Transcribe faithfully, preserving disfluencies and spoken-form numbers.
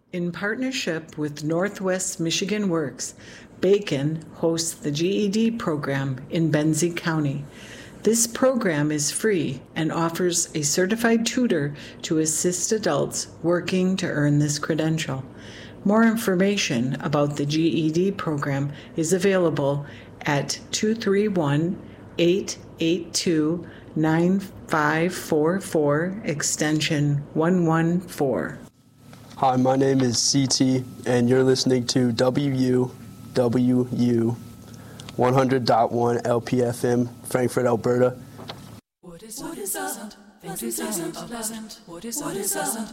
In partnership with Northwest Michigan Works, Bacon hosts the G E D program in Benzie County. This program is free and offers a certified tutor to assist adults working to earn this credential. More information about the G E D program is available at two three one, eight eight two, nine five four four, extension one one four. Hi, my name is C T, and you're listening to W U W U one hundred point one L P F M, Frankfurt, Alberta. What is, what is a, what is a, what is a, what is a,